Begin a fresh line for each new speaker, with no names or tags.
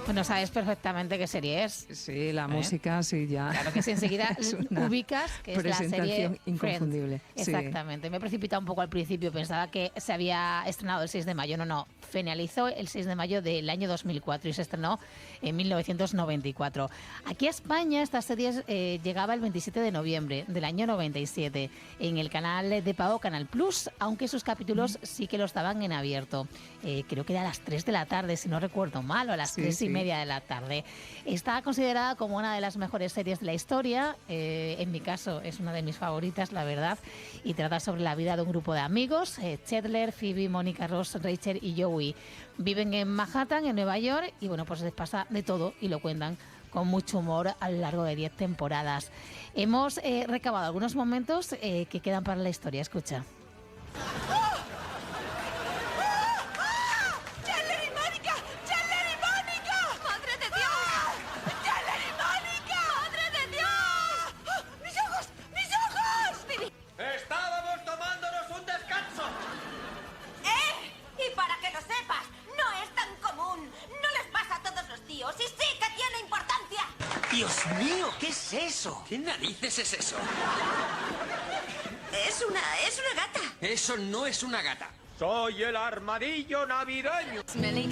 Bueno, sabes perfectamente qué serie es.
Sí, la música, sí, ya.
Claro que sí, enseguida ubicas que es la serie
presentación inconfundible.
Friends. Exactamente. Me he precipitado un poco al principio, pensaba que se había estrenado el 6 de mayo. No, finalizó el 6 de mayo del año 2004 y se estrenó en 1994. Aquí a España esta serie llegaba el 27 de noviembre del año 97 en el canal de pago Canal Plus, aunque sus capítulos sí que los daban en abierto. Creo que era a las 3 de la tarde, si no recuerdo mal, o a las 3:30 de la tarde. Está considerada como una de las mejores series de la historia. En mi caso es una de mis favoritas, la verdad, y trata sobre la vida de un grupo de amigos, Chandler, Phoebe, Mónica, Ross, Rachel y Joey. Viven en Manhattan, en Nueva York, y bueno, pues les pasa de todo y lo cuentan con mucho humor a lo largo de 10 temporadas. Hemos recabado algunos momentos que quedan para la historia. Escucha.
Y sí que tiene importancia.
¡Dios mío! ¿Qué es eso? ¿Qué narices es eso?
Es una gata.
Eso no es una gata.
Soy el armadillo navideño.